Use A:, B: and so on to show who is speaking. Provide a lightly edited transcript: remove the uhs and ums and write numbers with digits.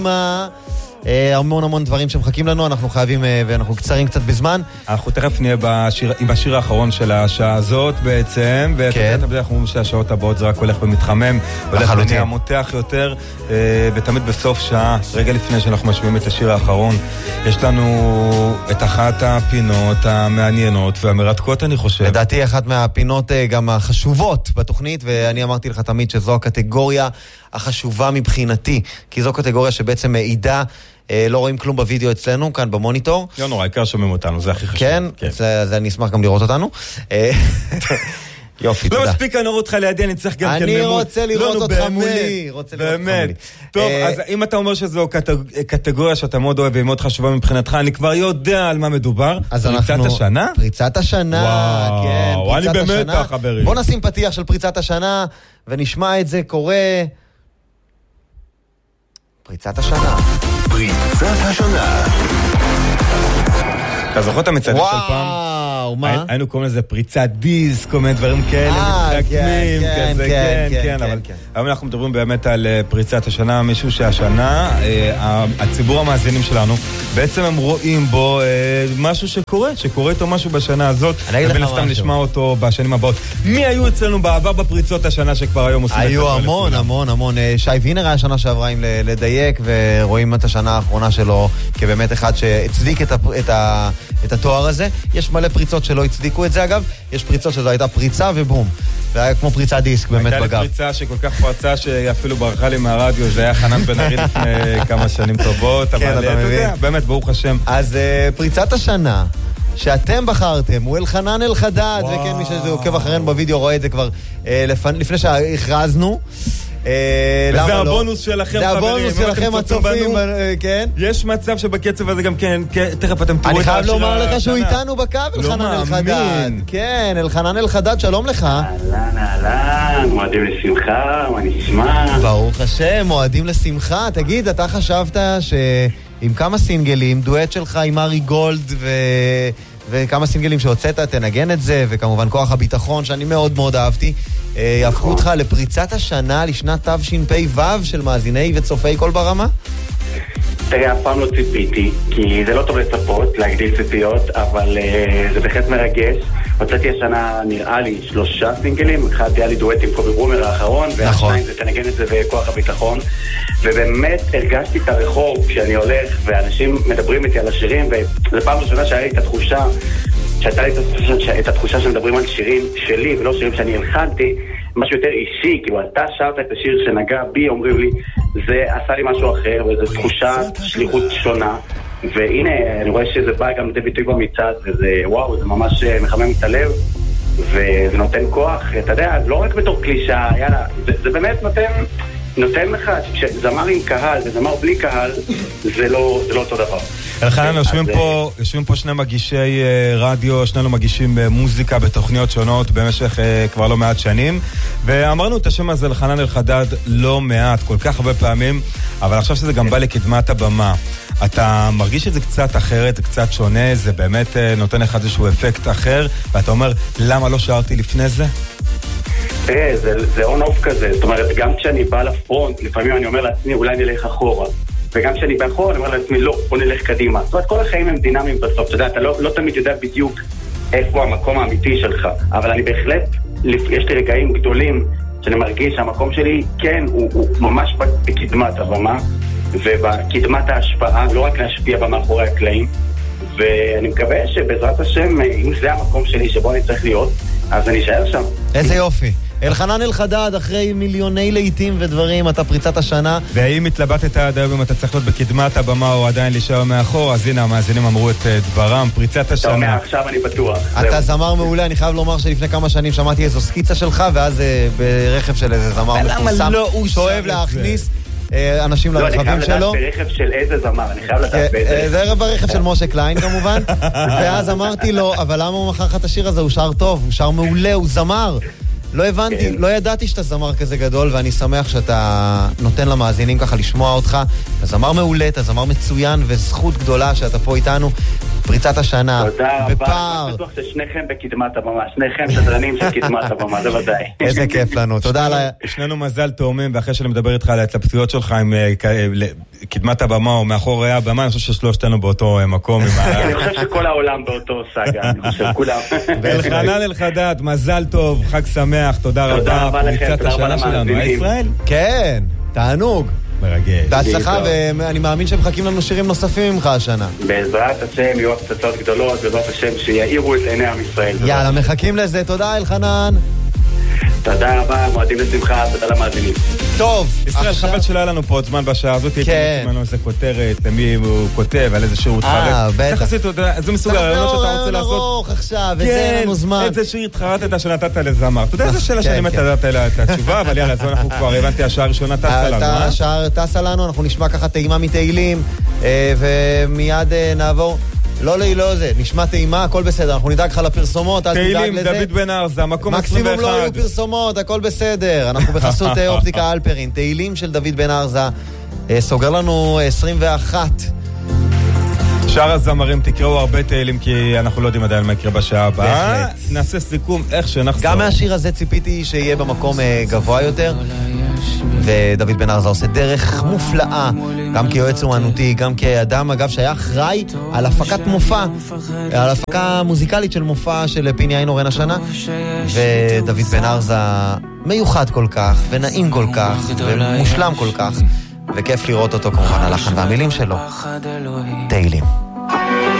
A: המון דברים שמחכים לנו, אנחנו חייבים ואנחנו קצרים קצת בזמן.
B: אנחנו תכף נהיה עם השיר האחרון של השעה הזאת בעצם, ואתה יודע, אנחנו אומרים שהשעות הבאות זה רק הולך ומתחמם, הולך ונהיה מותח יותר, ותמיד בסוף שעה, רגע לפני שאנחנו משמיעים את השיר האחרון, יש לנו את אחת הפינות המעניינות והמרתקות, אני חושב.
A: לדעתי אחת מהפינות גם החשובות בתוכנית, ואני אמרתי לך תמיד שזו הקטגוריה החשובה מבחינתי, כי זו קטגוריה שבעצם מעידה, לא רואים כלום בווידאו אצלנו, כאן במוניטור.
B: לא נורא, העיקר שומעים אותנו, זה הכי חשוב.
A: כן, זה אני אשמח גם לראות אותנו. יופי, תודה.
B: לא מספיק אני רואה אותך לידי, אני צריך גם כן
A: אני רוצה לראות אותך מולי.
B: באמת. טוב, אז אם אתה אומר שזו קטגוריה שאתה מאוד אוהב והיא מאוד חשובה מבחינתך, אני כבר יודע על מה מדובר. פריצת השנה?
A: פריצת השנה, כן.
B: וואו, אני באמת חברים.
A: בוא נשים פתיח של פריצת השנה, ונשמע את זה קורה. פריצת השנה.
C: פריצת השנה.
B: אתה זוכר את המצעדים של פעם?
A: וואו, מה?
B: היינו קוראים לזה פריצת דיסק, כל מיני דברים כאלה, מתחכמים, כזה, כן, אבל היום אנחנו מדברים באמת על פריצת השנה, מישהו שהשנה, הציבור המאזינים שלנו, בעצם הם רואים בו משהו שקורה איתו משהו בשנה הזאת, ובין סתם נשמע אותו בשנים הבאות. מי היו אצלנו בעבר בפריצות השנה שכבר היום עושים את זה?
A: היו המון. שי וינר היה שנה שעברה עם לדייק, ורואים את השנה האחרונה שלו כבאמת אחד שהצדיק את התואר הזה. יש מלא פריצות שלא הצדיקו את זה אגב, יש פריצות שזו הייתה פריצה ובום, זה היה כמו פריצת דיסק באמת בגב.
B: הייתה לי פריצה שכל כך פרצה שאפילו ברחה לי מהרדיו, זה היה חנן בן ארי לפני כמה שנים טובות, אבל אתה יודע, באמת ברוך השם.
A: אז פריצת השנה שאתם בחרתם הוא אלחנן אלחדד, וכן מי שעוקב אחרינו בווידאו רואה את זה כבר לפני שהכרזנו.
B: וזה הבונוס שלכם,
A: זה הבונוס שלכם הצופים, כן?
B: יש מצב שבקצב הזה גם כן, תכף אתם תראו את
A: השיר. אני חייב לומר לך שהוא איתנו בקו, אלחנן אלחדד. כן, אלחנן אלחדד, שלום לך.
D: אהלן, מועדים לשמחה, מה נשמע?
A: ברוך השם, מועדים לשמחה. תגיד, אתה חשבת שעם כמה סינגלים, דואט שלך עם ארי גולד וכמה סינגלים שהוצאת, תנגן את זה, וכמובן כוח הביטחון, שאני מאוד מאוד אהבתי, יהפכו אותך לפריצת השנה לשנת תשפ"ו של מאזיני וצופי כל ברמה?
D: תראה, אף פעם לא ציפיתי, כי זה לא טוב לצפות, להגדיל ציפיות, אבל זה בהחלט מרגש. הוצאתי השנה, נראה לי, 3 סינגלים, אחד היה לי דואט עם קובי ברומר האחרון, והשניים זה תנגן את זה בכוח הביטחון, ובאמת הרגשתי את הרחוב כשאני הולך, ואנשים מדברים איתי על השירים, וזו פעם ראשונה שהיה לי את התחושה, שהייתה לי את התחושה שמדברים על שירים שלי, ולא שירים שאני הלחנתי, משהו יותר אישי, כאילו אתה שרת את השיר שנגע בי, אומרים לי, זה עשה לי משהו אחר, וזו תחושה שליחות שונה, והנה, אני רואה שזה בא גם לידי ביטוי במצעד, וזה, וואו, זה ממש מחמם את הלב, וזה נותן כוח, אתה יודע, לא רק בתור קלישה, יאללה, זה באמת נותן לך, כשזמר עם קהל וזמר בלי קהל, זה לא אותו דבר.
B: אלחנן, יושבים פה שני מגישי רדיו, שנינו מגישים מוזיקה בתוכניות שונות במשך כבר לא מעט שנים, ואמרנו את השם הזה אלחנן אלחדד לא מעט, כל כך הרבה פעמים, אבל עכשיו שזה גם בא לקדמת הבמה. אתה מרגיש את זה קצת אחרת, זה קצת שונה, זה באמת נותן לך איזשהו אפקט אחר, ואתה אומר, למה לא שרתי לפני זה?
D: תראה, זה און-אוף כזה, זאת אומרת, גם כשאני בא לפרונט, לפעמים אני אומר לעצמי, אולי נלך אחורה. וגם כשאני באחורה, אני אומר לעצמי, לא, בוא נלך קדימה. זאת אומרת, כל החיים הם דינמיים בסוף, אתה יודע, אתה לא תמיד יודע בדיוק איפה המקום האמיתי שלך, אבל אני בהחלט, יש לי רגעים גדולים שאני מרגיש שהמקום שלי, כן, הוא ממש בקדמת הבמה, ובקדמת ההשפעה, לא רק להשפיע במאחורי הקלעים, ואני מקווה שבעזרת השם, אם זה המקום שלי שבו אני צריך להיות, אז אני אשאר שם.
A: איזה יופי. אלחנן אלחדד, אחרי מיליוני לעיתים ודברים, אתה פריצת השנה.
B: והאם התלבטת עד היום אם אתה צריך להיות בקדמת הבמה או עדיין להישאר מאחור, אז הנה המאזינים אמרו את דברם, פריצת השנה.
D: אתה אומר, עכשיו אני בטוח.
A: אתה זמר מעולה, אני חייב לומר שלפני כמה שנים שמעתי איזו סקיצה שלך, ואז ברכב של איזה זמר מפורסם, שאוהב להכניס אנשים לרכבים שלו.
D: לא, אני חייב לדעת ברכב של איזה זמר, אני חייב לדעת באיזה.
A: זה ברכב של משה קליין כמובן, ואז אמרתי לו, אבל למה הוא מכר לך את השיר הזה? הוא שר טוב, הוא שר מעולה, הוא זמר. לא הבנתי, לא ידעתי שאתה זמר כזה גדול, ואני שמח שאתה נותן למאזינים ככה לשמוע אותך. אתה זמר מעולה, אתה זמר מצוין, וזכות גדולה שאתה פה איתנו. פריצת השנה.
D: תודה רבה.
A: בפער.
D: אני בטוח ששניכם בקדמת הבמה, שניכם שדרנים של קדמת הבמה, זה ודאי.
A: איזה כיף לנו, תודה על ה...
B: שנינו מזל תאומים, ואחרי שאני מדבר איתך על ההתלבטויות שלך עם קדמת הבמה או מאחורי הבמה, אני חושב ששלושתנו באותו מקום.
D: אני חושב שכל העולם באותו סגה, אני חושב, כולם.
B: אלחנן אלחדד, מזל טוב, חג שמח, תודה רבה.
D: תודה רבה לכם, תודה רבה למאזינים.
B: ישראל?
A: כן, תענוג.
B: מרגש.
A: בהצלחה, ואני מאמין שמחכים לנו שירים נוספים ממך השנה.
D: בעזרת השם יהיו הפצצות גדולות, בעזרת השם שיעירו את עיני עם ישראל.
A: יאללה, מחכים לזה. תודה, אלחנן.
D: תודה רבה, מועדים לשמחה, תודה למאזינים.
A: טוב,
B: ישראל, חבל שלא היה לנו פה עוד זמן בשעה הזאת,
A: כן.
B: הייתי איזה כותרת, למי הוא כותב, על איזה שיר הוא התחרט.
A: בטח.
B: צריך לעשות, זה מסוג הרעיונות שאתה רוצה לעשות.
A: ארוך עכשיו, וזה לנו זמן.
B: איזה שיר התחרטת שנתת לזמר. אתה יודע איזה שאלה שאני מת לדעת אליה את התשובה, אבל יאללה, אז אנחנו כבר הבנתי, השעה הראשונה טסה לנו.
A: השעה טסה לנו, אנחנו נשמע ככה טעימה מתהילים, ומיד נעבור. לא זה, נשמע טעימה, הכל בסדר, אנחנו נדאג לך לפרסומות, אל תדאג לזה.
B: תהילים, דוד בן ארזה, מקום 21.
A: מקסימום לא יהיו פרסומות, הכל בסדר. אנחנו בחסות אופטיקה אלפרין, תהילים של דוד בן ארזה, סוגר לנו 21.
B: שאר הזמרים תקראו הרבה תהילים, כי אנחנו לא יודעים עדיין מה יקרה בשעה הבאה.
A: בהחלט.
B: נעשה סיכום איך שנחזור.
A: גם מהשיר הזה ציפיתי שיהיה במקום גבוה יותר, ודוד בן ארזה עושה דרך מופלאה, גם כיועץ אומנותי, גם כאדם, אגב, שהיה אחראי על הפקת מופע, על הפקה מוזיקלית של מופע של פיני איינורן השנה, ודוד בן ארזה מיוחד כל כך, ונעים כל כך, ומושלם כל כך, וכיף לראות אותו כמובן, הלחן והמילים שלו. תהילים.